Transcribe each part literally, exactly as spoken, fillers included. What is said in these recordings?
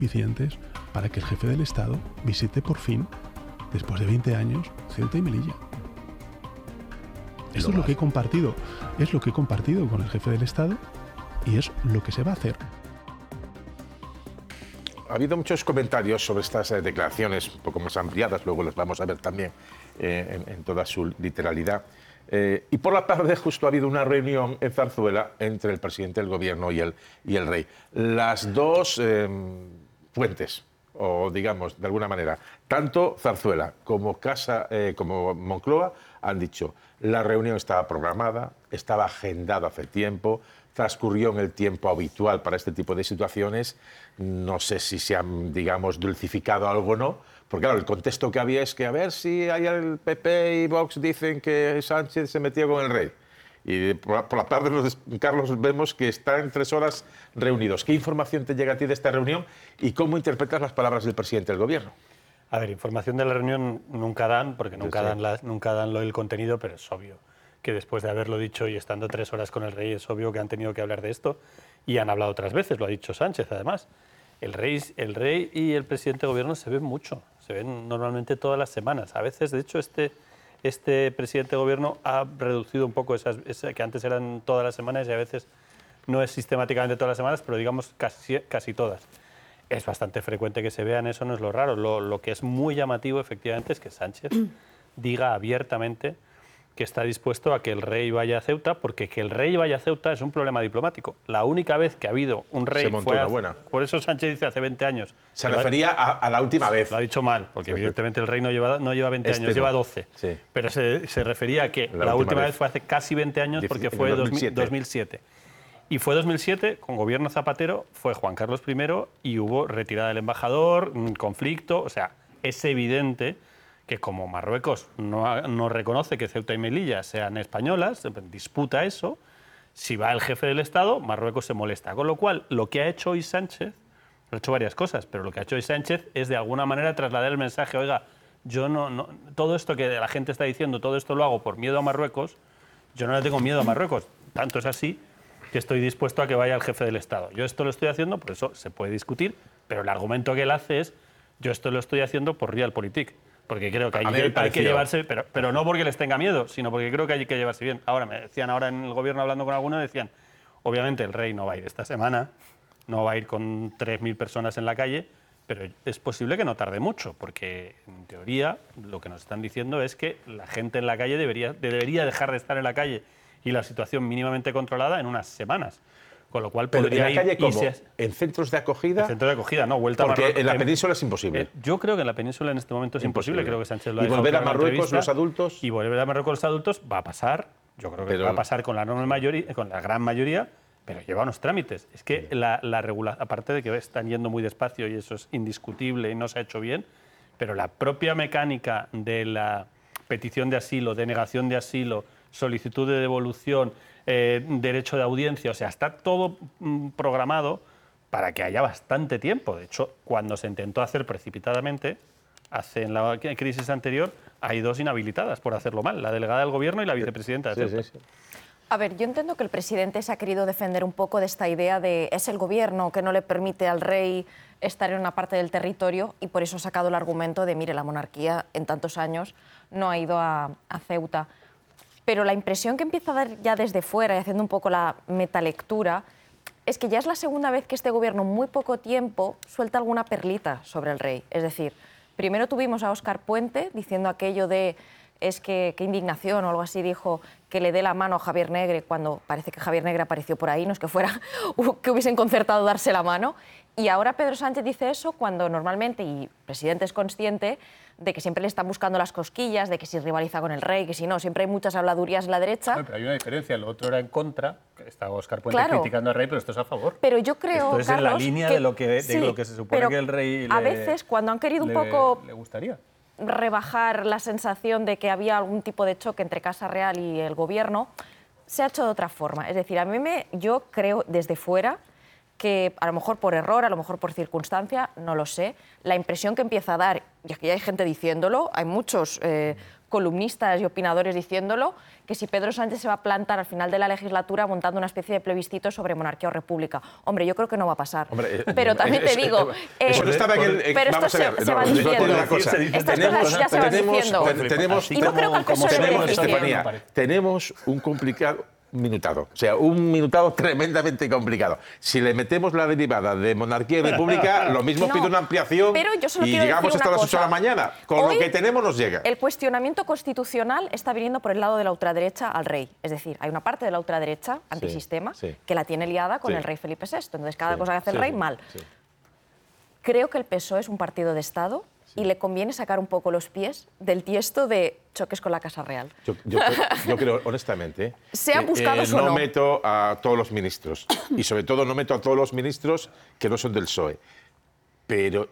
suficientes para que el jefe del Estado visite por fin, después de veinte años, Ceuta y Melilla. Esto es lo que he compartido, es lo que he compartido con el jefe del Estado y es lo que se va a hacer. Ha habido muchos comentarios sobre estas eh, declaraciones, un poco más ampliadas, luego las vamos a ver también eh, en, en toda su literalidad. Eh, y por la tarde justo ha habido una reunión en Zarzuela entre el presidente del gobierno y el, y el rey. Las dos eh, fuentes, o digamos, de alguna manera, tanto Zarzuela como, Casa, eh, como Moncloa han dicho la reunión estaba programada, estaba agendada hace tiempo, transcurrió en el tiempo habitual para este tipo de situaciones. No sé si se han, digamos, dulcificado algo o no, porque claro, el contexto que había es que a ver si hay el P P y Vox dicen que Sánchez se metió con el rey. Y por la, por la tarde, los, Carlos, vemos que están tres horas reunidos. ¿Qué información te llega a ti de esta reunión y cómo interpretas las palabras del presidente del gobierno? A ver, información de la reunión nunca dan, porque nunca, Sí. dan, la, nunca dan lo, el contenido, pero es obvio que después de haberlo dicho y estando tres horas con el rey, es obvio que han tenido que hablar de esto y han hablado otras veces, lo ha dicho Sánchez además. El rey, el rey y el presidente de gobierno se ven mucho, se ven normalmente todas las semanas. A veces, de hecho, este, este presidente de gobierno ha reducido un poco esas, esas que antes eran todas las semanas y a veces no es sistemáticamente todas las semanas, pero digamos casi, casi todas. Es bastante frecuente que se vean, eso no es lo raro. Lo, lo que es muy llamativo, efectivamente, es que Sánchez diga abiertamente que está dispuesto a que el rey vaya a Ceuta, porque que el rey vaya a Ceuta es un problema diplomático. La única vez que ha habido un rey... Se montó fue una a, buena. Por eso Sánchez dice hace veinte años. Se refería a, a la última vez. Lo ha dicho mal, porque evidentemente el rey no lleva, no lleva veinte Este años, no. lleva doce. Sí. Pero se, se refería a que La la, última última vez. vez fue hace casi veinte años, porque En fue dos mil siete. dos mil siete. Y fue dos mil siete, con gobierno Zapatero, fue Juan Carlos primero y hubo retirada del embajador, un conflicto. O sea, es evidente que como Marruecos no, no reconoce que Ceuta y Melilla sean españolas, disputa eso, si va el jefe del Estado, Marruecos se molesta. Con lo cual, lo que ha hecho hoy Sánchez, ha hecho varias cosas, pero lo que ha hecho hoy Sánchez es de alguna manera trasladar el mensaje, oiga, yo no, no todo esto que la gente está diciendo, todo esto lo hago por miedo a Marruecos, yo no le tengo miedo a Marruecos. Tanto es así que estoy dispuesto a que vaya el jefe del Estado. Yo esto lo estoy haciendo, por eso se puede discutir, pero el argumento que él hace es, yo esto lo estoy haciendo por Realpolitik. Porque creo que hay, que, hay que llevarse, pero, pero no porque les tenga miedo, sino porque creo que hay que llevarse bien. Ahora, me decían ahora en el gobierno hablando con algunos, decían, obviamente el rey no va a ir esta semana, no va a ir con tres mil personas en la calle, pero es posible que no tarde mucho, porque en teoría lo que nos están diciendo es que la gente en la calle debería, debería dejar de estar en la calle y la situación mínimamente controlada en unas semanas. Con lo cual Pero podría ¿en la calle ir, cómo? se, ¿En centros de acogida? En centros de acogida, no, vuelta Porque a Marruecos. en la península es imposible. Eh, yo creo que en la península en este momento es imposible, Imposible. creo que Sánchez lo ha ¿Y dejado volver a claro en la Marruecos entrevista. los adultos? Y volver a Marruecos los adultos va a pasar, yo creo que Pero- va a pasar con la enorme mayoría, con la gran mayoría, pero lleva unos trámites. Es que la, la regula, aparte de que están yendo muy despacio y eso es indiscutible y no se ha hecho bien, pero la propia mecánica de la petición de asilo, denegación de asilo, solicitud de devolución, eh, derecho de audiencia, o sea, está todo mm, programado para que haya bastante tiempo. De hecho, cuando se intentó hacer precipitadamente, hace en la crisis anterior, hay dos inhabilitadas por hacerlo mal, la delegada del Gobierno y la vicepresidenta de Sí, Ceuta. sí, sí. A ver, yo entiendo que el presidente se ha querido defender un poco de esta idea de es el gobierno que no le permite al rey estar en una parte del territorio y por eso ha sacado el argumento de, mire, la monarquía en tantos años no ha ido a, a Ceuta. Pero la impresión que empieza a dar ya desde fuera y haciendo un poco la metalectura es que ya es la segunda vez que este gobierno en muy poco tiempo suelta alguna perlita sobre el rey. Es decir, primero tuvimos a Óscar Puente diciendo aquello de es que qué indignación o algo así, dijo que le dé la mano a Javier Negre cuando parece que Javier Negre apareció por ahí, no es que fuera que hubiesen concertado darse la mano. Y ahora Pedro Sánchez dice eso cuando normalmente, y el presidente es consciente, de que siempre le están buscando las cosquillas, de que si rivaliza con el rey, que si no, siempre hay muchas habladurías en la derecha. No, pero hay una diferencia, lo otro era en contra, que estaba Óscar Puente Claro. criticando al rey, pero esto es a favor. Pero yo creo, Esto es Carlos, en la línea que, de, lo que, de sí, lo que se supone pero que el rey le, a veces cuando han querido un le- poco le gustaría. rebajar la sensación de que había algún tipo de choque entre Casa Real y el gobierno, se ha hecho de otra forma. Es decir, a mí me, yo creo desde fuera que a lo mejor por error, a lo mejor por circunstancia, no lo sé, la impresión que empieza a dar, y aquí hay gente diciéndolo, hay muchos eh, columnistas y opinadores diciéndolo, que si Pedro Sánchez se va a plantar al final de la legislatura montando una especie de plebiscito sobre monarquía o república. Hombre, yo creo que no va a pasar. Hombre, pero también te digo... Eso no estaba en el... Eh, pero esto se, ver, se no, va diciendo. Una cosa. Estas cosas ya se van diciendo. Tenemos, y no creo que el P S O tenemos, le Estefanía, tenemos un complicado... minutado, o sea, un minutado tremendamente complicado. Si le metemos la derivada de monarquía y república, lo mismo no, pide una ampliación pero yo solo y quiero llegamos hasta las ocho de la mañana. Con Hoy, lo que tenemos nos llega. El cuestionamiento constitucional está viniendo por el lado de la ultraderecha al rey. Es decir, hay una parte de la ultraderecha antisistema sí, sí. que la tiene liada con sí. el rey Felipe sexto. Entonces, cada sí, cosa que hace sí, el rey, mal. Sí. Creo que el P S O E es un partido de Estado y le conviene sacar un poco los pies del tiesto de choques con la Casa Real. Yo, yo, yo creo, honestamente, sea buscados eh, o no, no meto a todos los ministros y sobre todo no meto a todos los ministros que no son del P S O E. Pero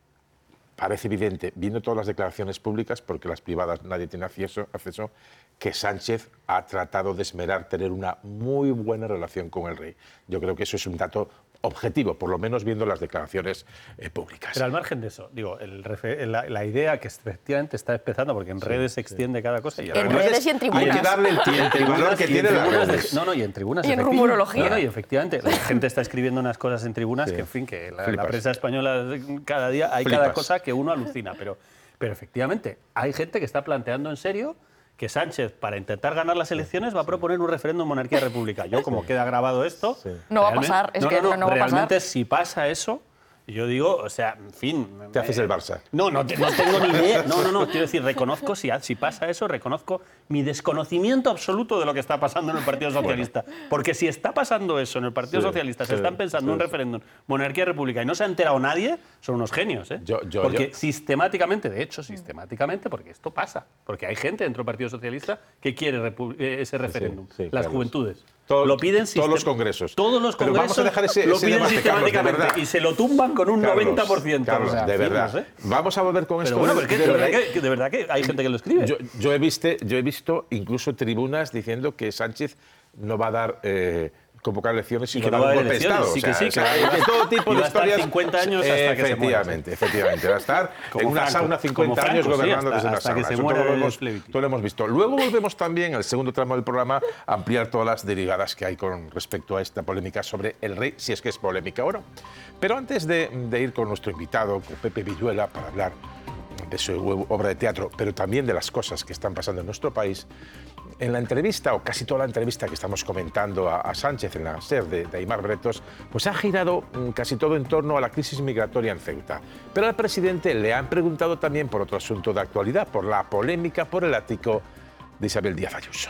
parece evidente, viendo todas las declaraciones públicas, porque las privadas nadie tiene acceso, acceso que Sánchez ha tratado de esmerar tener una muy buena relación con el rey. Yo creo que eso es un dato objetivo, por lo menos viendo las declaraciones eh, públicas. Pero al margen de eso, digo, el refer, la, la idea que efectivamente está empezando, porque en sí, redes se extiende sí. cada cosa. Y en redes y en tribunas. Hay que darle el, el valor que tiene las redes. No, no, y en tribunas. Y en rumorología. No, y efectivamente, la gente está escribiendo unas cosas en tribunas sí. que, en fin, que la, la prensa española cada día hay Flipas. cada cosa que uno alucina. Pero, pero efectivamente, hay gente que está planteando en serio que Sánchez, para intentar ganar las elecciones, va a proponer un referéndum monarquía-república. Yo, como queda grabado esto... Sí. No va a pasar, es no, que no, no, no va a pasar. Realmente, si pasa eso, yo digo, o sea, en fin... Te haces el Barça. No, no, no tengo ni idea. No, no, no, quiero decir, reconozco, si, si pasa eso, reconozco mi desconocimiento absoluto de lo que está pasando en el Partido Socialista. Bueno. Porque si está pasando eso en el Partido sí, Socialista, sí, se están pensando en sí. un referéndum monarquía-república y no se ha enterado nadie, son unos genios, ¿eh? Yo, yo, porque yo. sistemáticamente, de hecho, sistemáticamente, porque esto pasa, porque hay gente dentro del Partido Socialista que quiere ese referéndum. Sí, sí, Las claro. juventudes. Todo, lo piden todos los congresos. Todos los congresos Pero vamos a dejar ese, lo ese piden debate, sistemáticamente Carlos, y se lo tumban con un Carlos, noventa por ciento. Carlos, o sea, de fin, verdad. No sé. Vamos a volver con Pero esto. Bueno, pero de, de, verdad, que, de verdad que hay gente que lo escribe. Yo, yo, he visto, yo he visto incluso tribunas diciendo que Sánchez no va a dar... Eh, convocar elecciones y, y que no va a dar un golpe de Estado. Sí, que sí, o sea, que, que todo tipo de historias... cincuenta años hasta eh, que se muera. Efectivamente, efectivamente. Va a estar en una Franco, sauna cincuenta Franco, años gobernando sí, hasta, desde una hasta sauna. Que se Eso muera todo, lo hemos, todo lo hemos visto. Luego volvemos también al segundo tramo del programa a ampliar todas las derivadas que hay con respecto a esta polémica sobre el rey, si es que es polémica o no. Pero antes de, de ir con nuestro invitado, con Pepe Villuela, para hablar de su obra de teatro, pero también de las cosas que están pasando en nuestro país, en la entrevista, o casi toda la entrevista que estamos comentando a, a Sánchez en la SER de, de Aimar Bretos, pues ha girado mm, casi todo en torno a la crisis migratoria en Ceuta. Pero al presidente le han preguntado también por otro asunto de actualidad, por la polémica por el ático de Isabel Díaz Ayuso.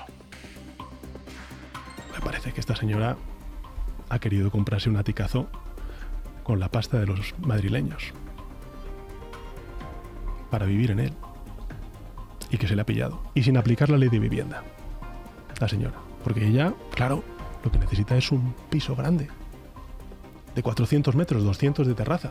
Me parece que esta señora ha querido comprarse un aticazo con la pasta de los madrileños para vivir en él, y que se le ha pillado, y sin aplicar la ley de vivienda, la señora, porque ella, claro, lo que necesita es un piso grande, de cuatrocientos metros, doscientos de terraza.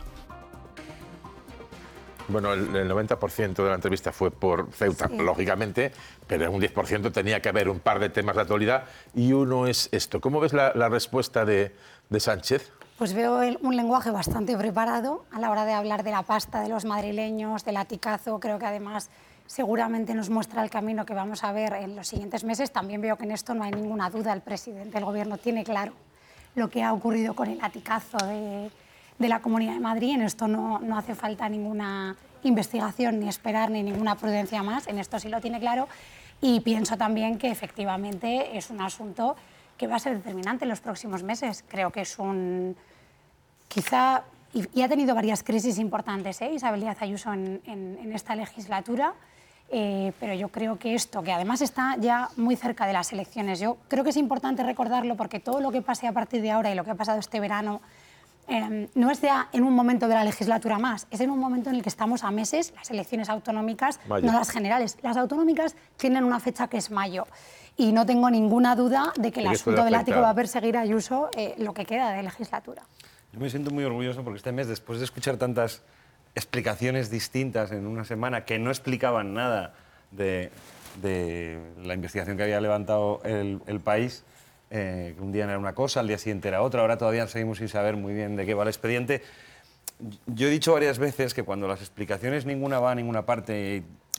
Bueno, el, el noventa por ciento de la entrevista fue por Ceuta, sí. lógicamente, pero en un diez por ciento tenía que haber un par de temas de actualidad, y uno es esto. ¿Cómo ves la, la respuesta de, de Sánchez? Pues veo el, un lenguaje bastante preparado a la hora de hablar de la pasta de los madrileños, del aticazo. Creo que además seguramente nos muestra el camino que vamos a ver en los siguientes meses. También veo que en esto no hay ninguna duda. El presidente del Gobierno tiene claro lo que ha ocurrido con el aticazo de, de la Comunidad de Madrid. En esto no, no hace falta ninguna investigación, ni esperar, ni ninguna prudencia más. En esto sí lo tiene claro. Y pienso también que efectivamente es un asunto que va a ser determinante en los próximos meses. Creo que es un... Quizá... Y, y ha tenido varias crisis importantes, ¿eh? Isabel Díaz Ayuso en, en, en esta legislatura, eh, pero yo creo que esto, que además está ya muy cerca de las elecciones, yo creo que es importante recordarlo porque todo lo que pase a partir de ahora y lo que ha pasado este verano eh, no es ya en un momento de la legislatura más, es en un momento en el que estamos a meses, las elecciones autonómicas, mayo. No las generales. Las autonómicas tienen una fecha que es mayo. Y no tengo ninguna duda de que el asunto del ático va a perseguir a Ayuso eh, lo que queda de legislatura. Yo me siento muy orgulloso porque este mes, después de escuchar tantas explicaciones distintas en una semana que no explicaban nada de, de la investigación que había levantado el, el país, eh, un día era una cosa, al día siguiente era otra, ahora todavía seguimos sin saber muy bien de qué va el expediente. Yo he dicho varias veces que cuando las explicaciones ninguna va a ninguna parte,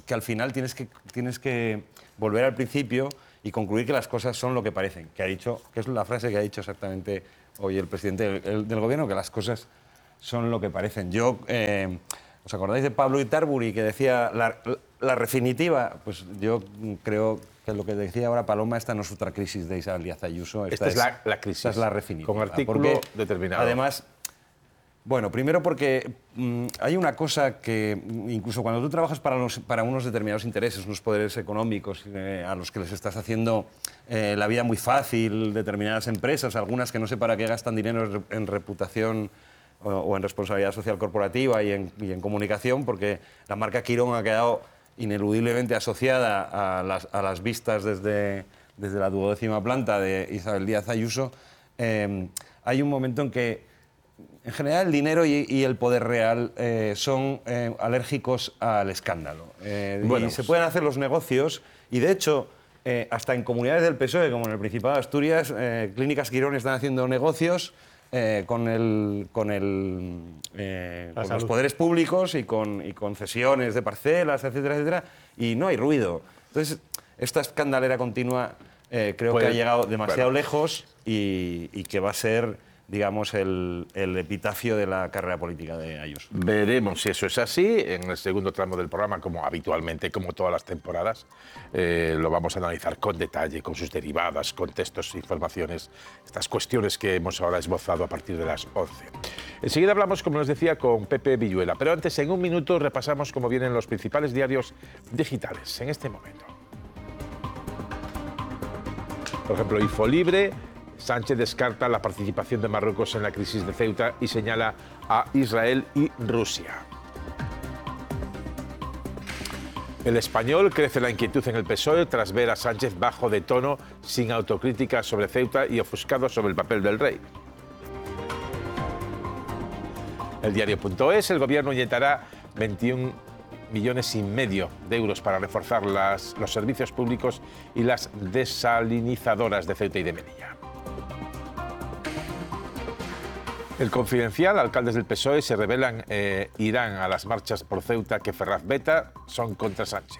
que al final tienes que, tienes que volver al principio y concluir que las cosas son lo que parecen, que ha dicho, que es la frase que ha dicho exactamente hoy el presidente del, del gobierno, que las cosas son lo que parecen. Yo, eh, ¿os acordáis de Pablo Itarburu que decía la, la refinitiva? Pues yo creo que lo que decía ahora Paloma, esta no es otra crisis de Isabel Díaz Ayuso. Esta, esta es, es la, la crisis. Esta es la refinitiva. Con artículo porque, determinado. Además, bueno, primero porque mmm, hay una cosa que incluso cuando tú trabajas para, los, para unos determinados intereses, unos poderes económicos eh, a los que les estás haciendo eh, la vida muy fácil, determinadas empresas, algunas que no sé para qué gastan dinero en reputación o, o en responsabilidad social corporativa y en, y en comunicación, porque la marca Quirón ha quedado ineludiblemente asociada a las, a las vistas desde, desde la duodécima planta de Isabel Díaz Ayuso. Eh, hay un momento en que en general, el dinero y, y el poder real eh, son eh, alérgicos al escándalo. Eh, bueno, y pues... se pueden hacer los negocios, y de hecho, eh, hasta en comunidades del P S O E, como en el Principado de Asturias, eh, Clínicas Quirón están haciendo negocios eh, con, el, con, el, eh, con los poderes públicos y con, y con cesiones de parcelas, etcétera, etcétera, y no hay ruido. Entonces, esta escandalera continua eh, creo pues, que ha llegado demasiado bueno. lejos y, y que va a ser, digamos, el, el epitafio de la carrera política de Ayuso. Veremos si eso es así. En el segundo tramo del programa, como habitualmente, como todas las temporadas, eh, lo vamos a analizar con detalle, con sus derivadas, contextos, informaciones, estas cuestiones que hemos ahora esbozado a partir de las once. Enseguida hablamos, como les decía, con Pepe Villuela, pero antes, en un minuto, repasamos cómo vienen los principales diarios digitales en este momento. Por ejemplo, Infolibre: Sánchez descarta la participación de Marruecos en la crisis de Ceuta y señala a Israel y Rusia. El Español: crece la inquietud en el P S O E tras ver a Sánchez bajo de tono, sin autocrítica sobre Ceuta y ofuscado sobre el papel del rey. El diario.es: el gobierno inyectará veintiún millones y medio de euros para reforzar las, los servicios públicos y las desalinizadoras de Ceuta y de Melilla. El Confidencial: alcaldes del P S O E se rebelan, eh, irán a las marchas por Ceuta que Ferraz veta, son contra Sánchez.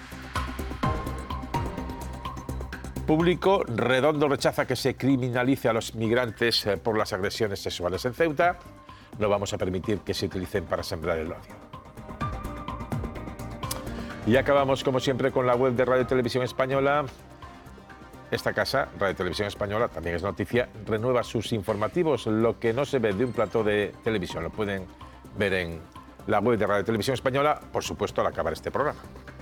Público: Redondo rechaza que se criminalice a los migrantes eh, por las agresiones sexuales en Ceuta. No vamos a permitir que se utilicen para sembrar el odio. Y acabamos, como siempre, con la web de Radio Televisión Española. Esta casa, Radio Televisión Española, también es noticia, renueva sus informativos. Lo que no se ve de un plató de televisión lo pueden ver en la web de Radio Televisión Española, por supuesto, al acabar este programa.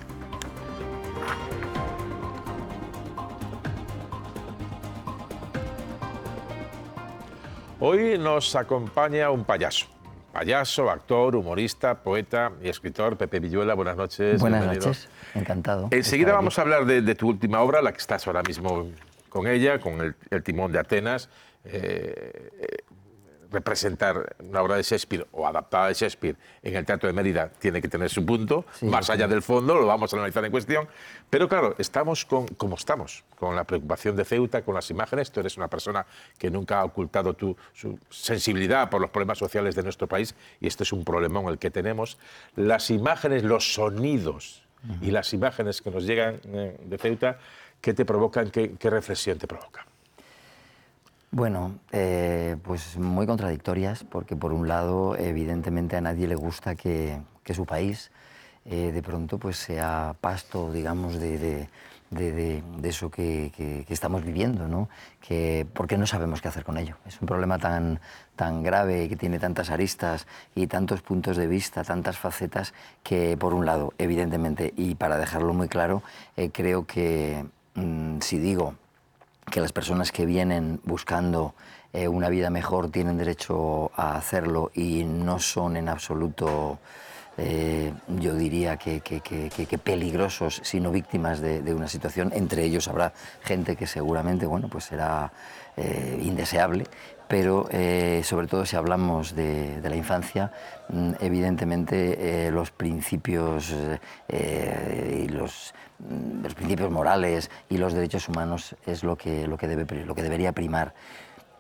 Hoy nos acompaña un payaso. Payaso, actor, humorista, poeta y escritor, Pepe Villuela. Buenas noches. Buenas bienvenido. noches, encantado. Enseguida vamos a hablar de, de tu última obra, la que estás ahora mismo con ella, con el, el Timón de Atenas. Eh, eh, representar una obra de Shakespeare o adaptada de Shakespeare en el Teatro de Mérida tiene que tener su punto, sí, más allá sí. del fondo, lo vamos a analizar en cuestión. Pero claro, estamos con, como estamos, con la preocupación de Ceuta, con las imágenes. Tú eres una persona que nunca ha ocultado tu, su sensibilidad por los problemas sociales de nuestro país, y este es un problemón el que tenemos. Las imágenes, los sonidos uh-huh. y las imágenes que nos llegan de Ceuta, ¿qué te provocan? ¿Qué, qué reflexión te provoca? Bueno, eh, pues muy contradictorias, porque por un lado, evidentemente a nadie le gusta que, que su país eh, de pronto pues sea pasto, digamos, de, de, de, de, de eso que, que, que estamos viviendo, ¿no? Que, porque no sabemos qué hacer con ello. Es un problema tan, tan grave, que tiene tantas aristas y tantos puntos de vista, tantas facetas, que por un lado, evidentemente, y para dejarlo muy claro, eh, creo que mmm, si digo que las personas que vienen buscando eh, una vida mejor tienen derecho a hacerlo y no son en absoluto, eh, yo diría que, que, que, que peligrosos, sino víctimas de, de una situación. Entre ellos habrá gente que seguramente, bueno, pues será eh, indeseable, pero eh, sobre todo si hablamos de, de la infancia, evidentemente eh, los principios eh, y los, los principios morales y los derechos humanos es lo que, lo que, debe, lo que debería primar.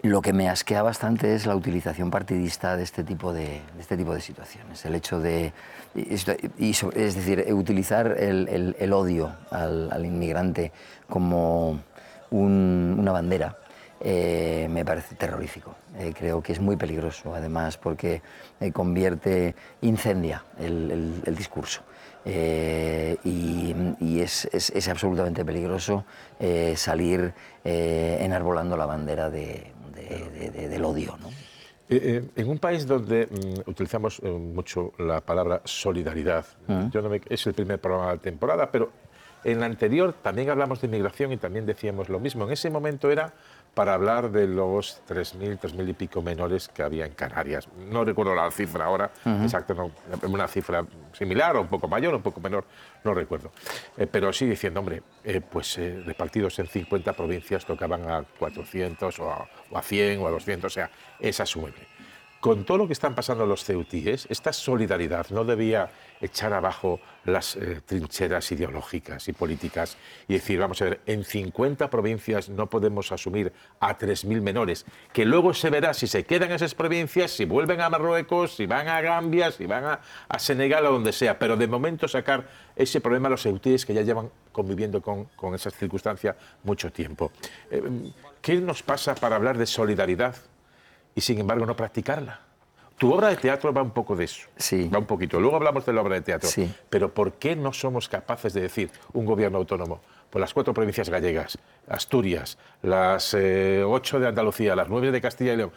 Lo que me asquea bastante es la utilización partidista de este tipo de, de, este tipo de situaciones. El hecho de, y, y, es decir, utilizar el, el, el odio al, al inmigrante como un, una bandera eh, me parece terrorífico. Eh, creo que es muy peligroso, además, porque eh, convierte, incendia el, el, el discurso. Eh, y y es, es, es absolutamente peligroso eh, salir eh, enarbolando la bandera de, de, de, de, del odio, ¿no? Eh, eh, en un país donde mm, utilizamos eh, mucho la palabra solidaridad, uh-huh. Yo no me, es el primer programa de la temporada, pero en la anterior también hablamos de inmigración y también decíamos lo mismo. En ese momento era para hablar de los tres mil, tres mil y pico menores que había en Canarias. No recuerdo la cifra ahora, uh-huh. exacto, no, una cifra similar o un poco mayor o un poco menor, no recuerdo. Eh, pero sí diciendo, hombre, eh, pues eh, repartidos en cincuenta provincias tocaban a cuatrocientos o a, o a cien o a doscientos, o sea, es asumible. Con todo lo que están pasando los ceutíes, esta solidaridad no debía echar abajo las eh, trincheras ideológicas y políticas y decir, vamos a ver, en cincuenta provincias no podemos asumir a tres mil menores, que luego se verá si se quedan en esas provincias, si vuelven a Marruecos, si van a Gambia, si van a, a Senegal o donde sea, pero de momento sacar ese problema a los ceutíes que ya llevan conviviendo con, con esas circunstancias mucho tiempo. Eh, ¿Qué nos pasa para hablar de solidaridad y sin embargo no practicarla? Tu obra de teatro va un poco de eso, sí. va un poquito. Luego hablamos de la obra de teatro. Sí. Pero ¿por qué no somos capaces de decir un gobierno autónomo? Pues las cuatro provincias gallegas, Asturias, las eh, ocho de Andalucía, las nueve de Castilla y León.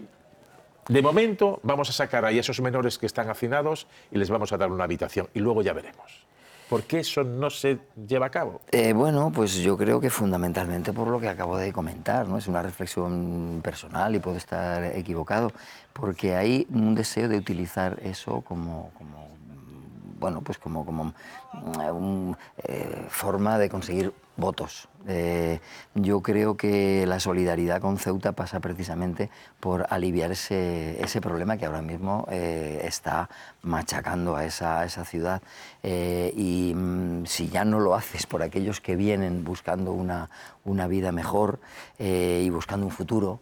De momento vamos a sacar ahí a esos menores que están hacinados y les vamos a dar una habitación y luego ya veremos. ¿Por qué eso no se lleva a cabo? Eh, bueno, pues yo creo que fundamentalmente por lo que acabo de comentar, ¿no? Es una reflexión personal y puedo estar equivocado, porque hay un deseo de utilizar eso como, como bueno, pues como, como una eh, forma de conseguir votos. Eh, yo creo que la solidaridad con Ceuta pasa precisamente por aliviar ese, ese problema que ahora mismo eh, está machacando a esa, a esa ciudad. Eh, y mm, si ya no lo haces por aquellos que vienen buscando una, una vida mejor eh, y buscando un futuro,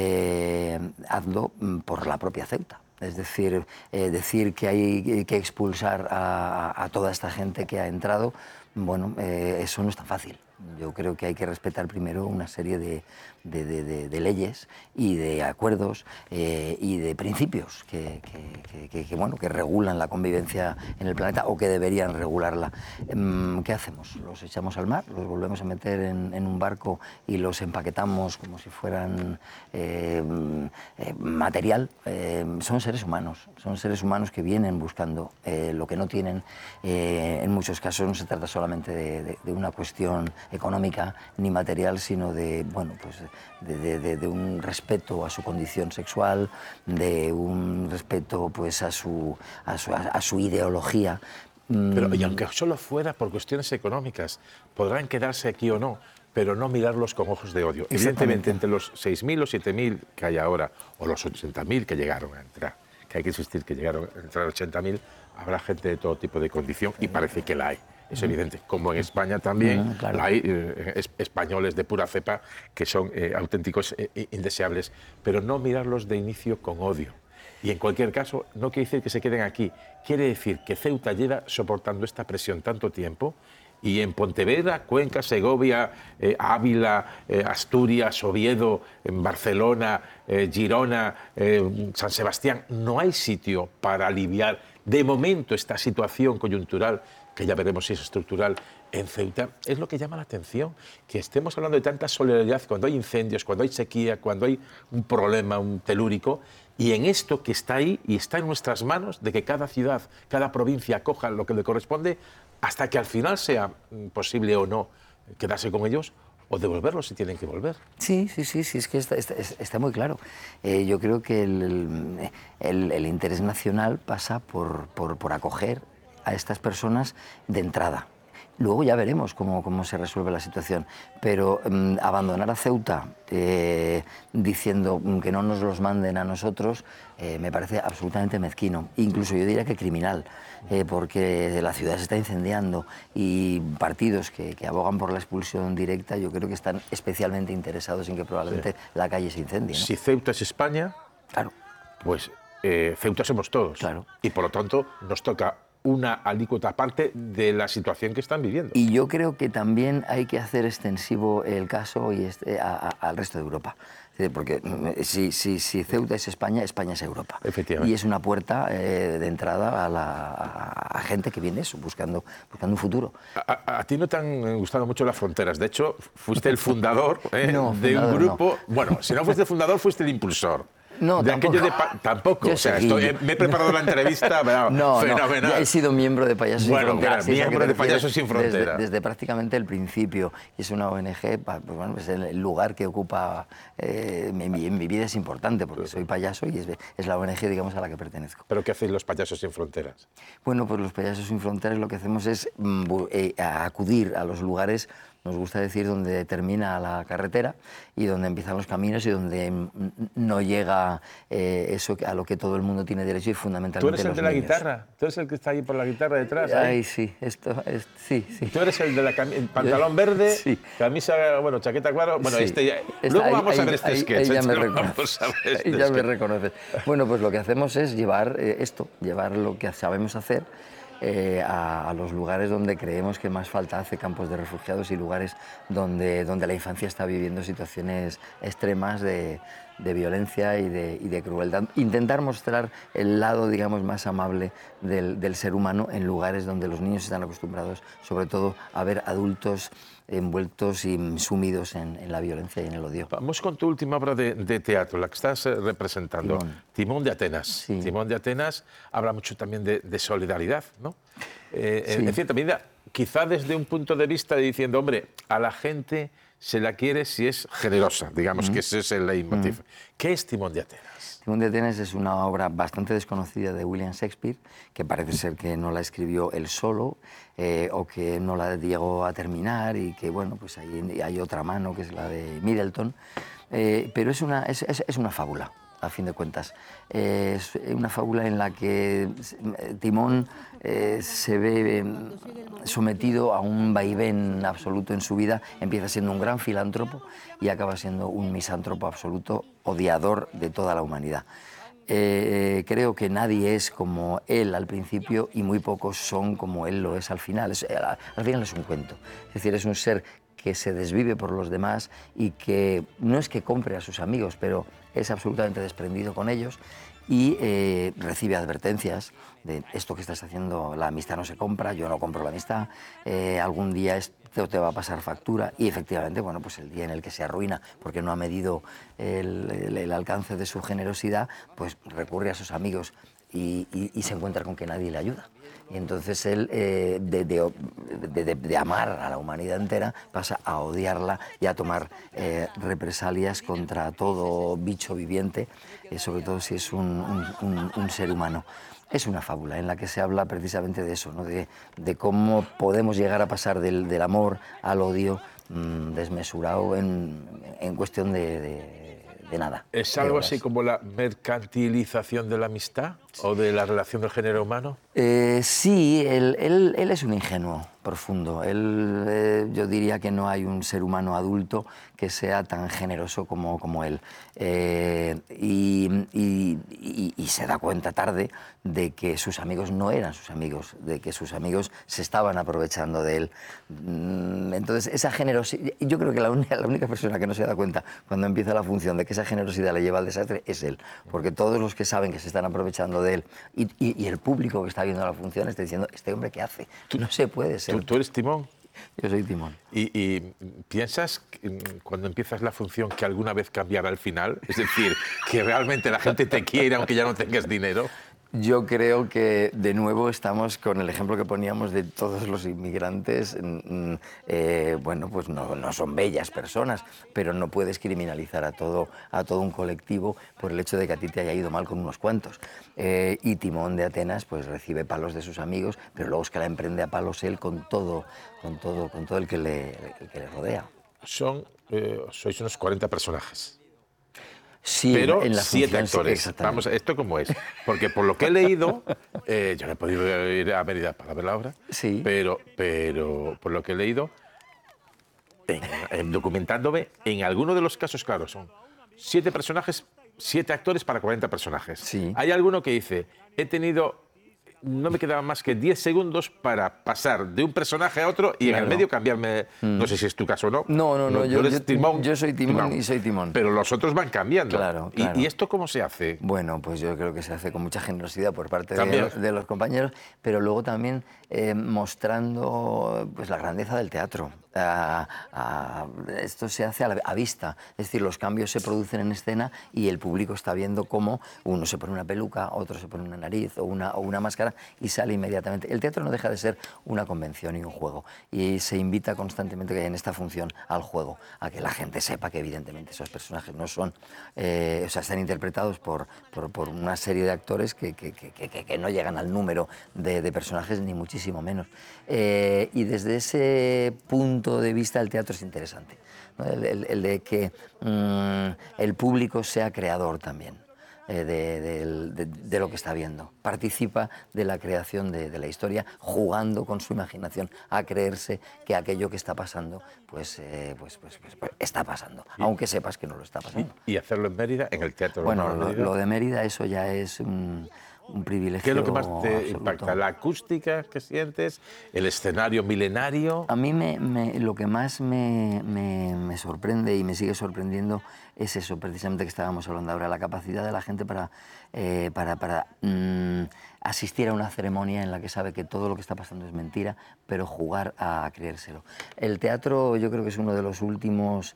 eh, hazlo por la propia Ceuta. Es decir, eh, decir que hay que expulsar a, a toda esta gente que ha entrado, bueno, eh, eso no es tan fácil. Yo creo que hay que respetar primero una serie de, de, de, de, de leyes y de acuerdos eh, y de principios que, que, que, que, bueno, que regulan la convivencia en el planeta o que deberían regularla. ¿Qué hacemos? ¿Los echamos al mar? ¿Los volvemos a meter en, en un barco y los empaquetamos como si fueran eh, eh, material? Eh, son seres humanos, son seres humanos que vienen buscando eh, lo que no tienen. Eh, en muchos casos no se trata solamente de, de, de una cuestión económica ni material, sino de, bueno, pues de, de, de un respeto a su condición sexual, de un respeto pues a su, a su, a su ideología. Pero, y aunque solo fuera por cuestiones económicas, podrán quedarse aquí o no, pero no mirarlos con ojos de odio. Evidentemente, entre los seis mil o siete mil que hay ahora, o los ochenta mil que llegaron a entrar, que hay que insistir que llegaron a entrar ochenta mil, habrá gente de todo tipo de condición y parece que la hay. Es evidente, como en España también uh-huh, claro. hay eh, es, españoles de pura cepa que son eh, auténticos eh, indeseables, pero no mirarlos de inicio con odio. Y en cualquier caso, no quiere decir que se queden aquí, quiere decir que Ceuta lleva soportando esta presión tanto tiempo y en Pontevedra, Cuenca, Segovia, eh, Ávila, eh, Asturias, Oviedo, en Barcelona, eh, Girona, eh, San Sebastián, no hay sitio para aliviar de momento esta situación coyuntural, que ya veremos si es estructural, en Ceuta. Es lo que llama la atención, que estemos hablando de tanta solidaridad cuando hay incendios, cuando hay sequía, cuando hay un problema, un telúrico, y en esto que está ahí y está en nuestras manos, de que cada ciudad, cada provincia acoja lo que le corresponde, hasta que al final sea posible o no quedarse con ellos, o devolverlos si tienen que volver. Sí, sí, sí, sí, es que está, está, está muy claro. Eh, yo creo que el, el, el interés nacional pasa por, por, por acoger a estas personas de entrada. Luego ya veremos cómo, cómo se resuelve la situación. Pero um, abandonar a Ceuta eh, diciendo que no nos los manden a nosotros eh, me parece absolutamente mezquino. Incluso yo diría que criminal, eh, porque la ciudad se está incendiando y partidos que, que abogan por la expulsión directa yo creo que están especialmente interesados en que probablemente sí. la calle se incendie, ¿no? Si Ceuta es España, claro. pues eh, Ceuta somos todos. Claro. Y por lo tanto nos toca una alícuota aparte de la situación que están viviendo. Y yo creo que también hay que hacer extensivo el caso y este, a, a, al resto de Europa. Porque si, si, si Ceuta es España, España es Europa. Efectivamente. Y es una puerta eh, de entrada a, la, a, a gente que viene eso, buscando, buscando un futuro. A, a, a ti no te han gustado mucho las fronteras. De hecho, fuiste el fundador eh, no, de fundador, un grupo... No. Bueno, si no fuiste el fundador, fuiste el impulsor. No, de tampoco. De tampoco. Yo o sea, seguí. estoy, me he preparado la entrevista, pero no, fenomenal. No, ya he sido miembro de Payasos bueno, Sin Fronteras. Bueno, miembro de Payasos Sin Fronteras. Desde, desde prácticamente el principio. Es una O N G, pues bueno, es el lugar que ocupa eh, en, mi, en mi vida es importante, porque soy payaso y es, es la O N G, digamos, a la que pertenezco. ¿Pero qué hacéis los Payasos Sin Fronteras? Bueno, pues los Payasos Sin Fronteras lo que hacemos es mm, eh, acudir a los lugares, nos gusta decir, donde termina la carretera y donde empiezan los caminos y donde no llega eh, eso a lo que todo el mundo tiene derecho y fundamentalmente ¿Tú eres el los de la niños. guitarra? ¿Tú eres el que está ahí por la guitarra detrás? Ay, ahí? sí, esto, es, sí, sí. ¿Tú eres el de la cami pantalón verde, sí. camisa, bueno, chaqueta cuadro? Bueno, sí. este ya... Está, Luego ahí, vamos ahí, a ver este ahí, sketch. Ahí ya me reconoces. Este ya me reconoces. Bueno, pues lo que hacemos es llevar eh, esto, llevar lo que sabemos hacer Eh, a, a los lugares donde creemos que más falta hace, campos de refugiados y lugares donde, donde la infancia está viviendo situaciones extremas de, de violencia y de, y de crueldad. Intentar mostrar el lado, digamos, más amable del, del ser humano en lugares donde los niños están acostumbrados, sobre todo, a ver adultos envueltos y sumidos en, en la violencia y en el odio. Vamos con tu última obra de, de teatro, la que estás eh, representando, Timón, Timón de Atenas. Sí. Timón de Atenas habla mucho también de, de solidaridad, ¿no? Eh, sí. En cierta medida, quizá desde un punto de vista de diciendo, hombre, a la gente se la quiere si es generosa, digamos mm. que ese es el leitmotiv. Mm. ¿Qué es Timón de Atenas? Timón de Atenas es una obra bastante desconocida de William Shakespeare, que parece ser que no la escribió él solo eh, o que no la llegó a terminar y que, bueno, pues hay, hay otra mano que es la de Middleton, eh, pero es una, es, es, es una fábula, a fin de cuentas. Eh, es una fábula en la que Timón eh, se ve eh, sometido a un vaivén absoluto en su vida, empieza siendo un gran filántropo y acaba siendo un misántropo absoluto, odiador de toda la humanidad. Eh, creo que nadie es como él al principio y muy pocos son como él lo es al final. Es, al, al final es un cuento, es decir, es un ser que se desvive por los demás y que no es que compre a sus amigos, pero es absolutamente desprendido con ellos y eh, recibe advertencias de esto que estás haciendo, la amistad no se compra, yo no compro la amistad, eh, algún día esto te va a pasar factura y efectivamente, bueno, pues el día en el que se arruina porque no ha medido el, el, el alcance de su generosidad, pues recurre a sus amigos y, y, y se encuentra con que nadie le ayuda. Y entonces él, eh, de, de, de, de amar a la humanidad entera, pasa a odiarla y a tomar eh, represalias contra todo bicho viviente, eh, sobre todo si es un, un, un, un ser humano. Es una fábula en la que se habla precisamente de eso, ¿no? de, de cómo podemos llegar a pasar del, del amor al odio mmm, desmesurado en, en cuestión de, de, de nada. ¿Es algo así como la mercantilización de la amistad o de la relación del género humano? Eh, sí, él, él, él es un ingenuo profundo. Él, eh, yo diría que no hay un ser humano adulto que sea tan generoso como, como él. Eh, y, y, y, y se da cuenta tarde de que sus amigos no eran sus amigos, de que sus amigos se estaban aprovechando de él. Entonces, esa generosidad, yo creo que la única, la única persona que no se da cuenta cuando empieza la función de que esa generosidad le lleva al desastre es él, porque todos los que saben que se están aprovechando de él y, y, y el público que está viendo la función está diciendo, ¿este hombre qué hace? No se puede ser. ¿Tú, tú eres Timón? Yo soy Timón. ¿Y, y piensas cuando empiezas la función que alguna vez cambiará el final? Es decir, que realmente la gente te quiere aunque ya no tengas dinero. Yo creo que de nuevo estamos con el ejemplo que poníamos de todos los inmigrantes. mm, eh, bueno, pues no, no son bellas personas, pero no puedes criminalizar a todo, a todo un colectivo por el hecho de que a ti te haya ido mal con unos cuantos. Eh, y Timón de Atenas pues recibe palos de sus amigos, pero luego es que la emprende a palos él con todo, con todo, con todo el que le, el que le rodea. Son, eh, sois unos cuarenta personajes. Sí, pero en la siete función, actores. exactamente. Vamos, ¿esto cómo es? Porque por lo que he leído, eh, yo no he podido ir a Mérida para ver la obra, Sí. pero, pero por lo que he leído, en, en documentándome, en alguno de los casos, claro, son siete personajes, siete actores para cuarenta personajes. Sí. Hay alguno que dice, he tenido... No me quedaban más que diez segundos para pasar de un personaje a otro y Claro. en el medio cambiarme. Mm. No sé si es tu caso o no. No, no, no, Tú yo, eres yo, Timón, yo soy Timón, Timón y soy Timón. Pero los otros van cambiando. Claro, ¿Y- claro. ¿Y, esto cómo se hace? Bueno, pues yo creo que se hace con mucha generosidad por parte de, También. de los compañeros, pero luego también eh, mostrando pues, la grandeza del teatro. A- a- esto se hace a, la- a vista, es decir, los cambios se producen en escena y el público está viendo cómo uno se pone una peluca, otro se pone una nariz o una, o una máscara y sale inmediatamente. El teatro no deja de ser una convención y un juego y se invita constantemente que en esta función al juego, a que la gente sepa que evidentemente esos personajes no son, eh, o sea, están interpretados por, por, por una serie de actores que, que, que, que, que no llegan al número de, de personajes ni muchísimo menos. Eh, y desde ese punto de vista el teatro es interesante, ¿no? el, el, el de que mmm, el público sea creador también. Eh, de, de, de, de lo que está viendo. Participa de la creación de, de la historia, jugando con su imaginación a creerse que aquello que está pasando, pues, eh, pues, pues, pues, pues está pasando, y, aunque sepas que no lo está pasando. Y hacerlo en Mérida, en el Teatro Bueno, Romano de lo, Mérida. lo de Mérida, eso ya es un, un privilegio. ¿Qué es lo que más te absoluto. impacta? ¿La acústica que sientes? ¿El escenario milenario? A mí me, me, lo que más me, me, me sorprende y me sigue sorprendiendo es eso, precisamente que estábamos hablando ahora, la capacidad de la gente para, eh, para, para mm, asistir a una ceremonia en la que sabe que todo lo que está pasando es mentira, pero jugar a creérselo. El teatro yo creo que es uno de los últimos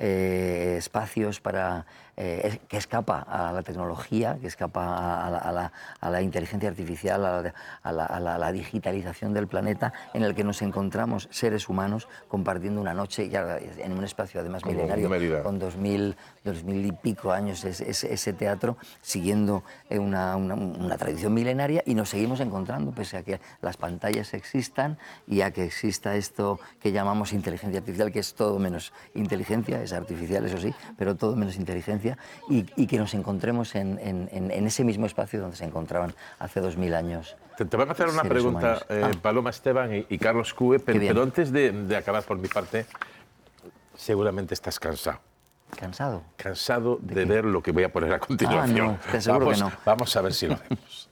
eh, espacios para, eh, que escapa a la tecnología, que escapa a la, a la, a la inteligencia artificial, a la, a, la, a, la, a la digitalización del planeta, en el que nos encontramos seres humanos compartiendo una noche ya en un espacio además Como milenario, Mérida. con dos mil, dos mil y pico años ese, ese, ese teatro, siguiendo una, una, una tradición milenaria, y nos seguimos encontrando, pese a que las pantallas existan y a que exista esto que llamamos inteligencia artificial, que es todo menos inteligencia, es artificial, eso sí, pero todo menos inteligencia, y, y que nos encontremos en, en, en ese mismo espacio donde se encontraban hace dos mil años. Te, te van a hacer una seres pregunta, humanos. eh, Ah. Paloma Esteban y, y Carlos Cue, pero, bien. pero antes de, de acabar por mi parte, seguramente estás cansado. ¿Cansado? Cansado de, qué? ver lo que voy a poner a continuación. no, te aseguro vamos, que no. Vamos a ver si lo hacemos.